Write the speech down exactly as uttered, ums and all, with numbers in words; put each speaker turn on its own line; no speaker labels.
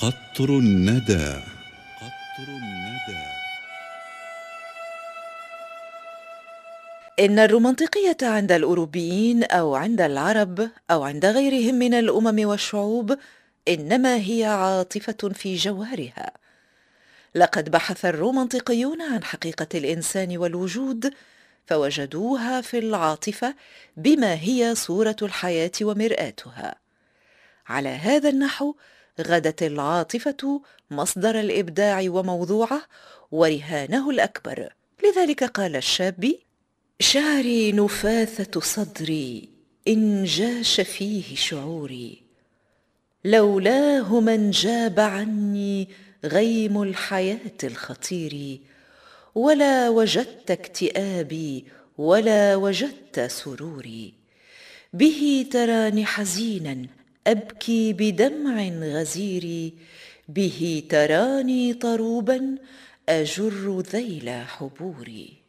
قطر الندى. قطر الندى.
إن الرومانطيقية عند الأوروبيين أو عند العرب أو عند غيرهم من الأمم والشعوب إنما هي عاطفة في جوهرها. لقد بحث الرومانطيقيون عن حقيقة الإنسان والوجود، فوجدوها في العاطفة بما هي صورة الحياة ومرآتها. على هذا النحو غدت العاطفة مصدر الإبداع وموضوعه ورهانه الأكبر. لذلك قال الشاب: شعري نفاثة صدري إن جاش فيه شعوري، لولاه من جاب عني غيم الحياة الخطير، ولا وجدت اكتئابي ولا وجدت سروري، به تراني حزينا أبكي بدمع غزير، به تراني طروبا أجر ذيل حبوري.